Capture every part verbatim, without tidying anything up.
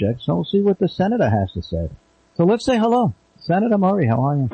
subject, so we'll see what the senator has to say. So let's say hello. Senator Murray, how are you?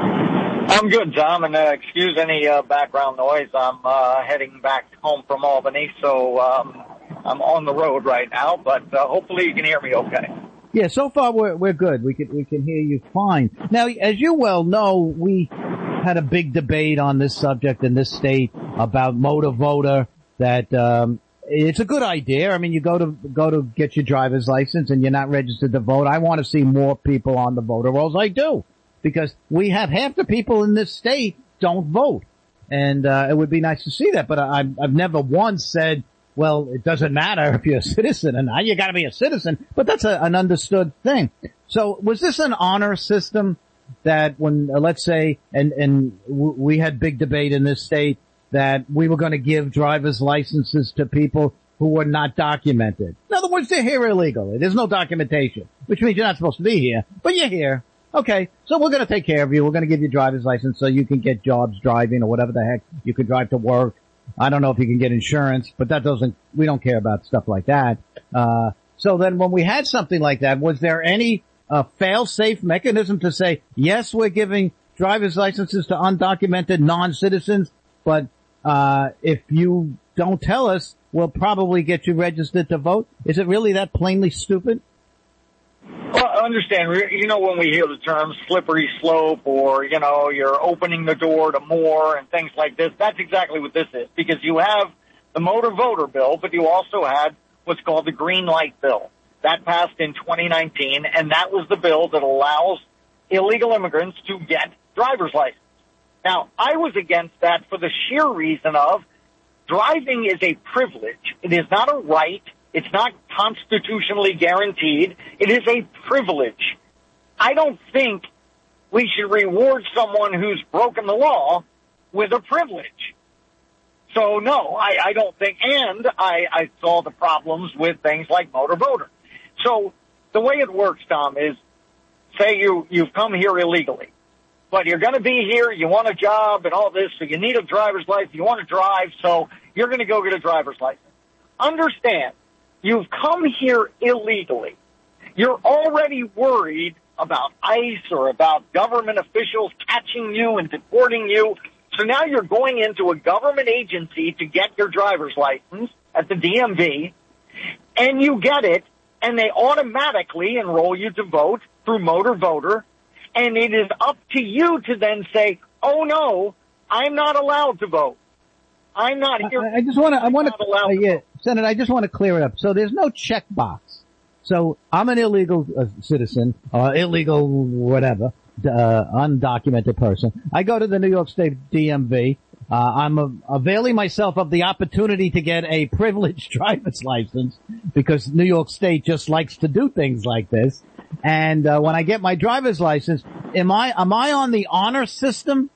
I'm good, Tom, and uh, excuse any uh, background noise. I'm uh, heading back home from Albany, so um, I'm on the road right now, but uh, hopefully you can hear me okay. Yeah, so far we're we're good. We can we can hear you fine. Now, as you well know, we had a big debate on this subject in this state about motor voter. That um, it's a good idea. I mean, you go to go to get your driver's license and you're not registered to vote. I want to see more people on the voter rolls. I do, because we have half the people in this state don't vote, and uh, it would be nice to see that. But I, I've never once said, well, it doesn't matter if you're a citizen or not. You got to be a citizen. But that's a, an understood thing. So was this an honor system that when, uh, let's say, and, and w- we had big debate in this state that we were going to give driver's licenses to people who were not documented. In other words, they're here illegally. There's no documentation, which means you're not supposed to be here, but you're here. Okay, so we're going to take care of you. We're going to give you a driver's license so you can get jobs driving or whatever the heck. You can drive to work. I don't know if you can get insurance, but that doesn't, we don't care about stuff like that. Uh, so then when we had something like that, was there any, uh, fail-safe mechanism to say, yes, we're giving driver's licenses to undocumented non-citizens, but, uh, if you don't tell us, we'll probably get you registered to vote? Is it really that plainly stupid? Well, understand, you know, when we hear the term slippery slope or, you know, you're opening the door to more and things like this, that's exactly what this is. Because you have the motor voter bill, but you also had what's called the green light bill. That passed in twenty nineteen, and that was the bill that allows illegal immigrants to get driver's license. Now, I was against that for the sheer reason of driving is a privilege. It is not a right. It's not constitutionally guaranteed. It is a privilege. I don't think we should reward someone who's broken the law with a privilege. So, no, I, I don't think, and I, I saw the problems with things like motor voter. So the way it works, Tom, is say you, you've come here illegally, but you're going to be here, you want a job and all this, so you need a driver's license, you want to drive, so you're going to go get a driver's license. Understand, you've come here illegally. You're already worried about ICE or about government officials catching you and deporting you. So now you're going into a government agency to get your driver's license at the D M V, and you get it, and they automatically enroll you to vote through motor voter, and it is up to you to then say, oh, no, I'm not allowed to vote. I'm not here. I, I just want to, I want to, uh, yeah, Senator, I just want to clear it up. So there's no checkbox. So I'm an illegal uh, citizen, or uh, illegal whatever, uh, undocumented person. I go to the New York State D M V. Uh, I'm uh, availing myself of the opportunity to get a privileged driver's license because New York State just likes to do things like this. And uh, when I get my driver's license, am I am I on the honor system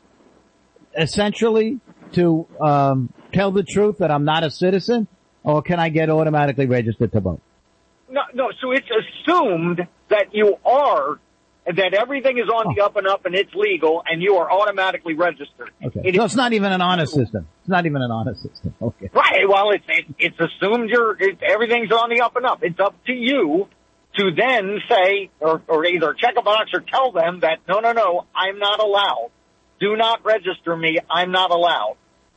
essentially to um tell the truth that I'm not a citizen, or can I get automatically registered to vote? No, no. So it's assumed that you are, that everything is on oh. the up and up and it's legal, and you are automatically registered. Okay. It so is, it's not even an honor system. It's not even an honor system. Okay. Right. Well, it's it, it's assumed you're it, everything's on the up and up. It's up to you to then say, or, or either check a box or tell them that no, no, no, I'm not allowed. Do not register me. I'm not allowed.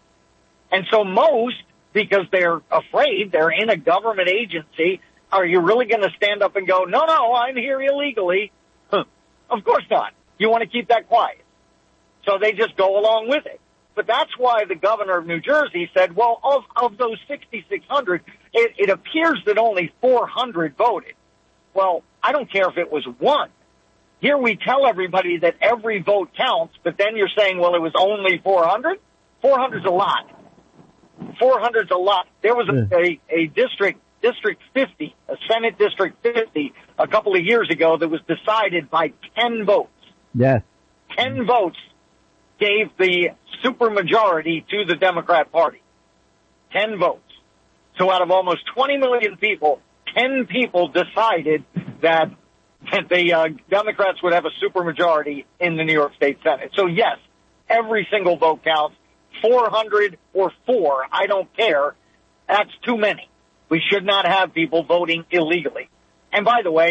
And so most, because they're afraid, they're in a government agency, are you really going to stand up and go, no, no, I'm here illegally? Huh. Of course not. You want to keep that quiet. So they just go along with it. But that's why the governor of New Jersey said, well, of, of those sixty-six hundred, it, it appears that only four hundred voted. Well, I don't care if it was one. Here we tell everybody that every vote counts, but then you're saying, well, it was only four hundred? four hundred's a lot. four hundred's a lot. There was a, a, a district, District fifty, a Senate District fifty, a couple of years ago that was decided by ten votes. Yes. ten votes gave the supermajority to the Democrat Party. ten votes. So out of almost twenty million people, ten people decided that, that the uh, Democrats would have a supermajority in the New York State Senate. So yes, every single vote counts. four hundred or four, I don't care. That's too many. We should not have people voting illegally. And by the way,